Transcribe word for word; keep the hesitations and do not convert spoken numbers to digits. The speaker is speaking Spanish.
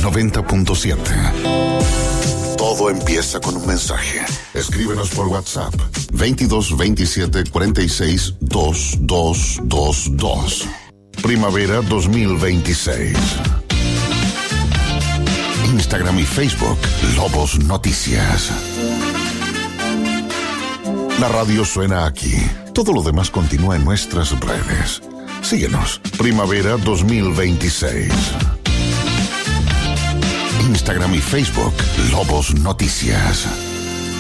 noventa punto siete. Todo empieza con un mensaje. Escríbenos por WhatsApp veintidós veintisiete cuarenta y seis veintidós veintidós. Primavera dos mil veintiséis. Instagram y Facebook, Lobos Noticias. La radio suena aquí. Todo lo demás continúa en nuestras redes. Síguenos. Primavera dos mil veintiséis. Instagram y Facebook, Lobos Noticias.